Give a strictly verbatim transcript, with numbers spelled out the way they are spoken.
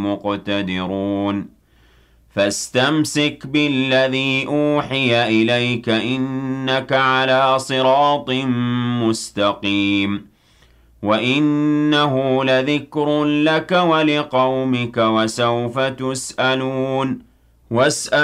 مُقْتَدِرُونَ فاستمسك بالذي أوحي إليك إنك على صراط مستقيم وإنه لذكر لك ولقومك وسوف تسألون واسأل